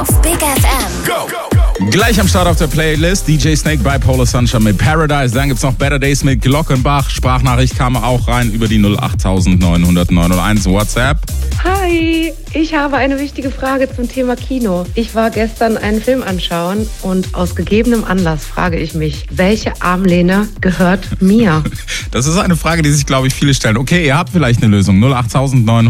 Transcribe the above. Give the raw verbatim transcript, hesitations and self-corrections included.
auf Big F M. Go! Gleich am Start auf der Playlist D J Snake, Bipolar Sunshine mit Paradise. Dann gibt's noch Better Days mit Glockenbach. Sprachnachricht kam auch rein über die null acht neun null null neun null eins WhatsApp. Hi, ich habe eine wichtige Frage zum Thema Kino. Ich war gestern einen Film anschauen und aus gegebenem Anlass frage ich mich, welche Armlehne gehört mir? Das ist eine Frage, die sich, glaube ich, viele stellen. Okay, ihr habt vielleicht eine Lösung. null acht neun null null